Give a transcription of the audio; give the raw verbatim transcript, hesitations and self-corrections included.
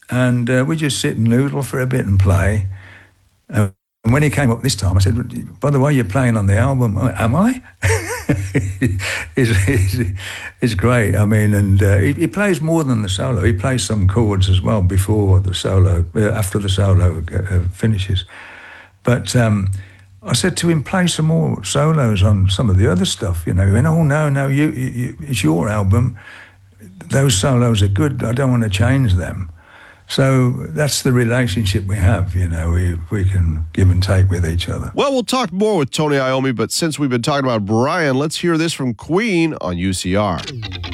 and uh, we just sit and noodle for a bit and play. Uh, and when he came up this time, I said, "By the way, you're playing on the album." Am I? it's, it's, it's great. I mean, and uh, he, he plays more than the solo. He plays some chords as well before the solo, uh, after the solo uh, finishes. But um, I said to him, play some more solos on some of the other stuff. You know, he went, "Oh no, no, you, you, it's your album. Those solos are good. I don't want to change them." So that's the relationship we have, you know, we we can give and take with each other. Well, we'll talk more with Tony Iommi, but since we've been talking about Brian, let's hear this from Queen on U C R.